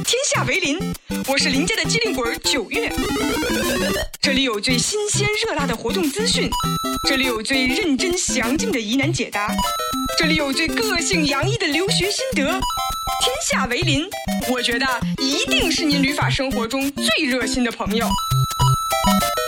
天下为邻，我是邻家的机灵鬼9月。这里有最新鲜热辣的活动资讯，这里有最认真详尽的疑难解答，这里有最个性洋溢的留学心得。天下为邻，我觉得一定是您旅法生活中最热心的朋友。